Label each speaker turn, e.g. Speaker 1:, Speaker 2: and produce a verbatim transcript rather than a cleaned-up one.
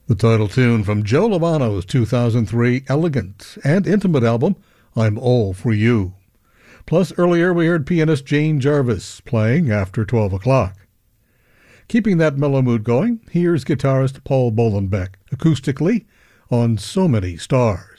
Speaker 1: The title tune from Joe Lovano's two thousand three elegant and intimate album, I'm All For You. Plus, earlier we heard pianist Jane Jarvis playing After twelve o'clock. Keeping that mellow mood going, here's guitarist Paul Bolenbeck acoustically on So Many Stars.